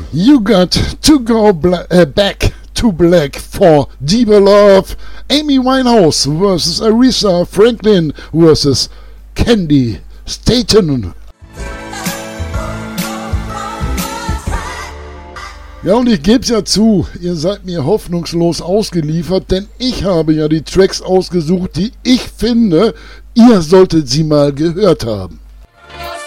You Got to Go Back to Black for Deeper Love. Amy Winehouse versus Aretha Franklin versus Candy Staten. Ja, und ich geb's ja zu, ihr seid mir hoffnungslos ausgeliefert, denn ich habe ja die Tracks ausgesucht, die ich finde, ihr solltet sie mal gehört haben.